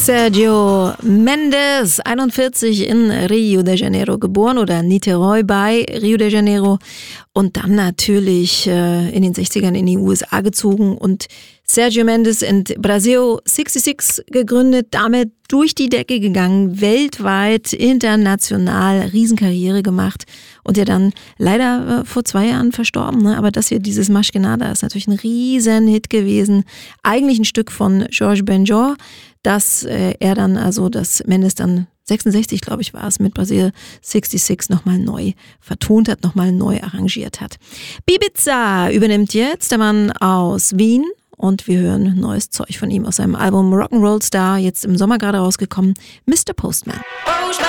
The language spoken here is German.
Sergio Mendes, 41, in Rio de Janeiro geboren oder Niterói bei Rio de Janeiro und dann natürlich in den 60ern in die USA gezogen und Sergio Mendes in Brasil 66 gegründet, damit durch die Decke gegangen, weltweit, international, Riesenkarriere gemacht und ja dann leider vor 2 Jahren verstorben. Ne? Aber das hier, dieses Mas Que Nada, ist natürlich ein Riesenhit gewesen. Eigentlich ein Stück von Jorge Benjor, dass er dann, also das Mendes dann 66, glaube ich, war es, mit Brasil 66 nochmal neu vertont hat, nochmal neu arrangiert hat. Bibiza übernimmt jetzt der Mann aus Wien. Und wir hören neues Zeug von ihm aus seinem Album Rock'n'Roll Star, jetzt im Sommer gerade rausgekommen, Mr. Postman.